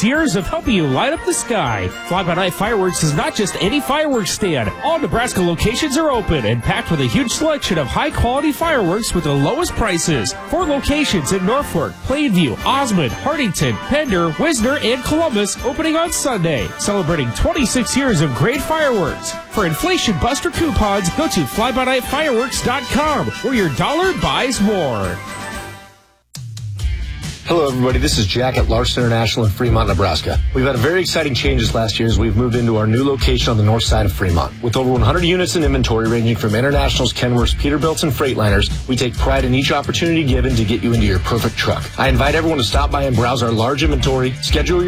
years of helping you light up the sky. Fly-by-Night Fireworks is not just any fireworks stand. All Nebraska locations are open and packed with a huge selection of high-quality fireworks with the lowest prices. 4 locations in Norfolk, Plainview, Osmond, Hardington, Pender, Wisner, and Columbus opening on Sunday. Celebrating 26 years of great fireworks. For Inflation Buster coupons, go to flybynightfireworks.com, where your dollar buys more. Hello, everybody. This is Jack at Larson International in Fremont, Nebraska. We've had very exciting changes last year as we've moved into our new location on the north side of Fremont. With over 100 units in inventory ranging from Internationals, Kenworths, Peterbilts, and Freightliners, we take pride in each opportunity given to get you into your perfect truck. I invite everyone to stop by and browse our large inventory, schedule your